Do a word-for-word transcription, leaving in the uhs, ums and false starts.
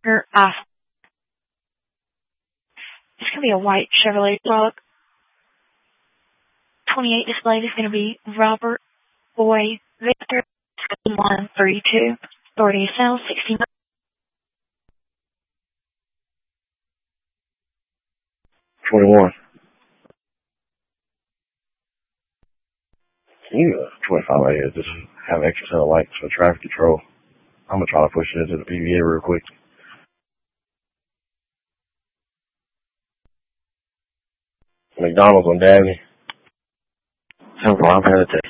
Victor I. It's going to be a white Chevrolet truck. twenty-eight displayed is going to be Robert Boy Victor one thirty-two. Authority of sale sixty-nine. twenty-one. Can you, uh, twenty-five right here, just have extra set of lights for traffic control. I'm going to try to push it into the P V A real quick. McDonald's on Dabney. ten four, I'm headed to